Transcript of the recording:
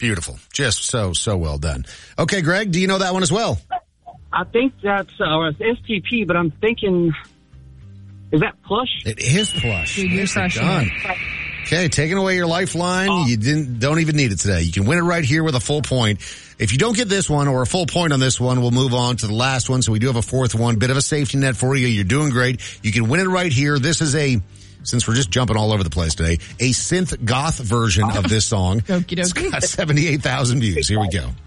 Beautiful. Just so well done. Okay, Greg, do you know that one as well? I think that's STP, but I'm thinking, is that Plush? It is Plush. Dude, you're crushing done. it. Okay, taking away your lifeline. You don't even need it today. You can win it right here with a full point. If you don't get this one or a full point on this one, we'll move on to the last one. So we do have a fourth one. Bit of a safety net for you. You're doing great. You can win it right here. This is since we're just jumping all over the place today, a synth goth version of this song. Okie dokie. It's got 78,000 views. Here we go.